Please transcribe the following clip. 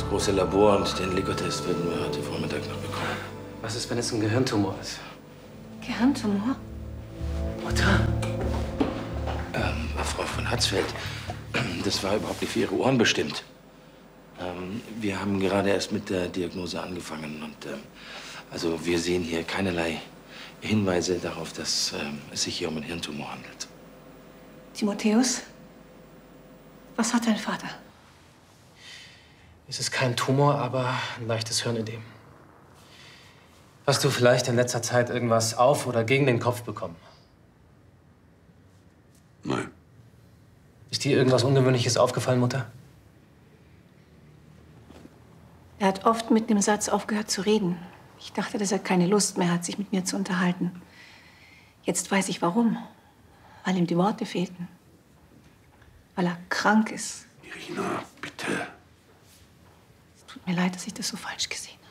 das große Labor und den Likotest werden wir heute Vormittag noch bekommen. Was ist, wenn es ein Gehirntumor ist? Gehirntumor? Mutter? Frau von Hatzfeld, das war überhaupt nicht für Ihre Ohren bestimmt. Wir haben gerade erst mit der Diagnose angefangen und also wir sehen hier keinerlei Hinweise darauf, dass es sich hier um einen Hirntumor handelt. Timotheus, was hat dein Vater? Es ist kein Tumor, aber ein leichtes Hirnödem. Hast du vielleicht in letzter Zeit irgendwas auf oder gegen den Kopf bekommen? Nein. Ist dir irgendwas Ungewöhnliches aufgefallen, Mutter? Er hat oft mit dem Satz aufgehört zu reden. Ich dachte, dass er keine Lust mehr hat, sich mit mir zu unterhalten. Jetzt weiß ich warum. Weil ihm die Worte fehlten. Weil er krank ist. Irina, bitte. Es tut mir leid, dass ich das so falsch gesehen habe.